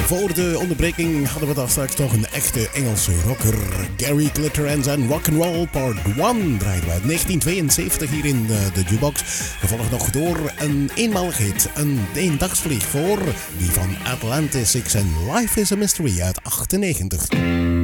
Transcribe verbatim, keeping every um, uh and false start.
Voor de onderbreking hadden we daar straks nog een echte Engelse rocker. Gary Glitter en zijn Rock'n'Roll Part één draaiden we uit negentien tweeënzeventig hier in de, de jukebox. Gevolgd nog door een eenmalig hit, een eendagsvlieg voor die van Atlantis Six en Life is a Mystery uit achtennegentig.